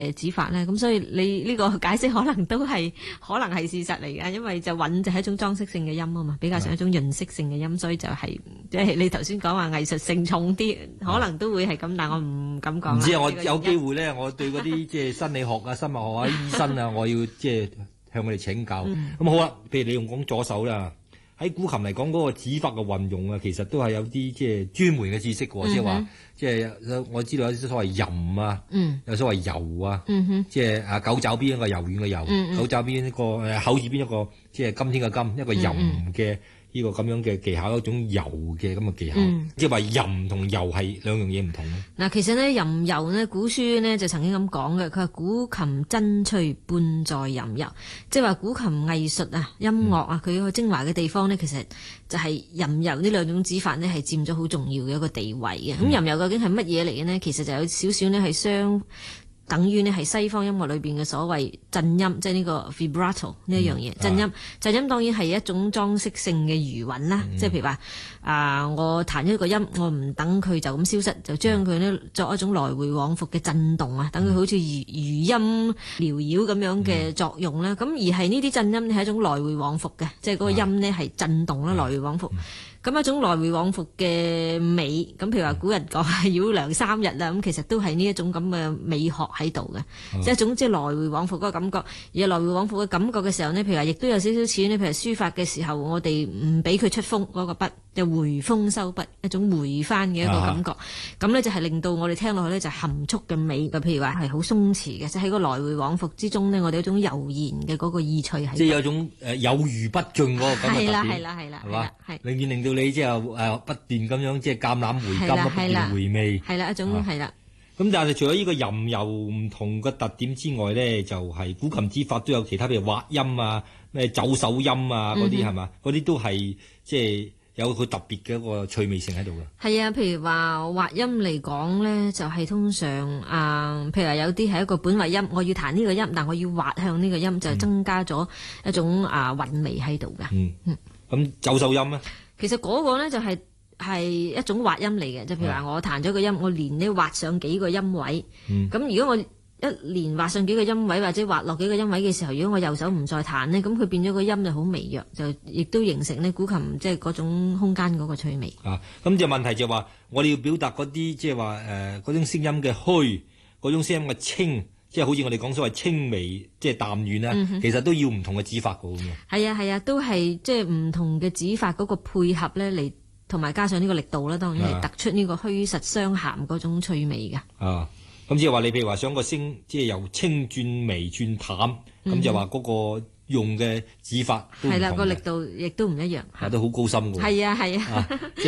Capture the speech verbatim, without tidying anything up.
誒指法咧，咁所以你呢個解釋可能都係可能係事實嚟嘅，因為就韻就係一種裝飾性嘅音啊嘛，比較上一種潤色性嘅音，所以就係即係你頭先講話藝術性重啲，可能都會係咁，但我唔敢講。 唔知啊，我有機會咧，我對嗰啲即係生理學啊、生物學啊、醫生啊，我要即係向佢哋請教。咁、嗯、好啦，譬如你用講左手啦。喺古琴嚟講，嗰、那個指法嘅運用啊，其實都係有啲即係專門嘅知識喎，即係話，即係我知道有啲所謂吟啊，嗯、有所謂柔啊，嗯、即係啊狗爪邊一個柔軟嘅柔，嗯、狗爪邊一個誒口字邊一個即係今天嘅今，一個吟嘅呢個咁樣嘅技巧，一種柔嘅咁嘅技巧，嗯、即係話吟同柔係兩樣嘢唔同。 嗱，其實咧吟柔呢，古書呢就曾經咁講嘅，佢話古琴真趣半在吟柔，即係話古琴藝術啊、音樂啊，佢個精華嘅地方呢，其實就係吟柔呢兩種指法呢，係佔咗好重要嘅一個地位嘅。咁吟柔究竟係乜嘢嚟嘅呢？其實就有少少呢係相等於呢係西方音樂裏邊嘅所謂震音，即係呢個 vibrato 呢一樣嘢。震音，震音當然係一種裝飾性嘅餘韻啦。嗯、即係譬如話啊、呃，我彈一個音，我唔等佢就咁消失，就將佢呢作一種來回往復嘅震動啊，等佢好似餘餘音繚繞咁樣嘅作用啦。咁、嗯、而係呢啲震音係一種來回往復嘅，即係嗰個音呢係震動啦，來回往復。嗯咁一種來回往復嘅美，咁譬如話古人講係繞梁三日啦，咁其實都係呢一種咁嘅美學喺度嘅，即係、嗯、一種即係來回往復嗰個感覺。而來回往復嘅感覺嘅時候呢，譬如話亦都有少少似呢，譬如書法嘅時候，我哋唔俾佢出鋒嗰個筆，就回鋒收筆，一種回翻嘅一個感覺。咁呢、啊、就係令到我哋聽落去呢，就含蓄嘅美嘅，譬如話係好鬆弛嘅，即係喺個來回往復之中呢，我哋有一種悠然嘅嗰個意趣喺度。即係有一種誒有餘不盡嗰個感覺。係啦係啦係啦，係嘛？係永遠令到你即係誒不斷咁樣即係橄欖回甘，不斷回味。係啦，一種係啦。咁但係除咗呢個吟柔唔同嘅特點之外咧，就係、是、古琴之法都有其他，譬如滑音啊、咩走手音啊嗰啲係嘛？嗰啲、嗯、都係即係有佢特別嘅一個趣味性喺度嘅。係啊，譬如話滑音嚟講咧，就係、是、通常啊、呃，譬如話有啲係一個本位音，我要彈呢個音，但我要滑向呢個音，就增加咗一種啊韻味喺度嘅。嗯嗯。咁走手音咧？其實嗰個咧就係、是。係一種滑音嚟嘅，即係譬如話我彈咗個音，我連呢滑上幾個音位。咁、嗯、如果我一連滑上幾個音位或者滑落幾個音位嘅時候，如果我右手唔再彈呢，咁佢變咗個音就好微弱，就亦都形成呢古琴即係嗰種空間嗰個趣味。啊，咁就問題就話我哋要表達嗰啲即係話誒嗰種聲音嘅虛，嗰種聲音嘅清，即係好似我哋講所謂清微，即係淡遠啦。嗯、哼其實都要唔同嘅指法㗎。係啊係啊，都係即係唔同嘅指法嗰個配合咧嚟。同埋加上呢個力度啦，當然係突出呢個虛實相涵嗰種趣味嘅。啊，咁即係話你譬如話想個聲，即係由清轉微轉淡，咁、嗯、就話嗰個用嘅指法都唔同嘅。係啦，個力度亦都唔一樣。係都好高深㗎。係啊係啊。